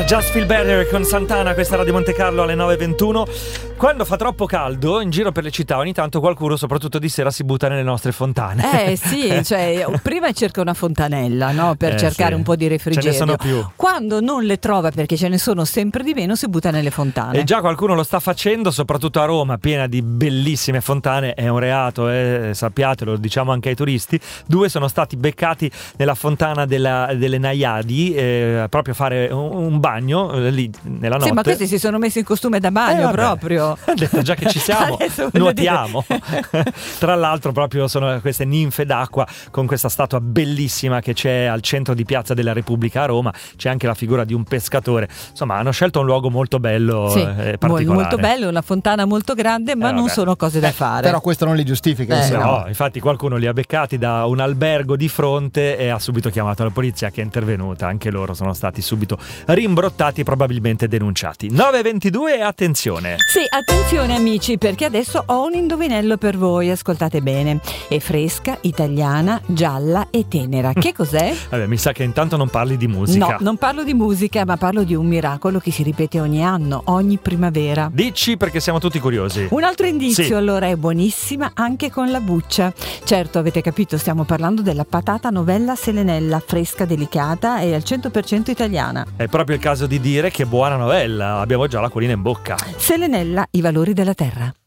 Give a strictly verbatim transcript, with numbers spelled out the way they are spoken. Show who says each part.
Speaker 1: Just Feel Better con Santana, questa era di Monte Carlo alle nove e ventuno. Quando fa troppo caldo in giro per le città ogni tanto qualcuno, soprattutto di sera, si butta nelle nostre fontane.
Speaker 2: Eh sì, cioè prima cerca una fontanella, no, per
Speaker 1: eh,
Speaker 2: cercare
Speaker 1: sì.
Speaker 2: un po' di refrigerio.
Speaker 1: Ce ne sono più.
Speaker 2: Quando non le trova, perché ce ne sono sempre di meno, si butta nelle fontane.
Speaker 1: E già qualcuno lo sta facendo, soprattutto a Roma, piena di bellissime fontane. È un reato, eh, sappiatelo, lo diciamo anche ai turisti. Due sono stati beccati nella fontana della, delle Naiadi, eh, proprio a fare un, un bagno eh, lì nella notte.
Speaker 2: Sì, ma questi si sono messi in costume da bagno
Speaker 1: eh,
Speaker 2: proprio.
Speaker 1: Ha detto già che ci siamo, nuotiamo. Tra l'altro proprio sono queste ninfe d'acqua con questa statua bellissima che c'è al centro di Piazza della Repubblica a Roma. C'è anche la figura di un pescatore. Insomma, hanno scelto un luogo molto bello,
Speaker 2: sì,
Speaker 1: eh, particolare.
Speaker 2: Molto bello, una fontana molto grande, ma
Speaker 1: eh,
Speaker 2: non sono cose da fare.
Speaker 3: Però questo non li giustifica.
Speaker 2: Eh,
Speaker 1: no,
Speaker 2: no.
Speaker 1: Infatti qualcuno li ha beccati da un albergo di fronte e ha subito chiamato la polizia, che è intervenuta. Anche loro sono stati subito rimbrottati e probabilmente denunciati. nove e ventidue, attenzione.
Speaker 2: Sì, attenzione amici, perché adesso ho un indovinello per voi, ascoltate bene. È fresca, italiana, gialla e tenera. Che cos'è?
Speaker 1: Vabbè, mi sa che intanto non parli di musica.
Speaker 2: No, non parlo di musica, ma parlo di un miracolo che si ripete ogni anno, ogni primavera.
Speaker 1: Dici, perché siamo tutti curiosi.
Speaker 2: Un altro indizio,
Speaker 1: sì.
Speaker 2: Allora, è buonissima anche con la buccia. Certo, avete capito, stiamo parlando della patata novella selenella, fresca, delicata e al cento per cento italiana.
Speaker 1: È proprio il caso di dire che buona novella, abbiamo già l'acquolina in bocca.
Speaker 2: Selenella, i valori della terra.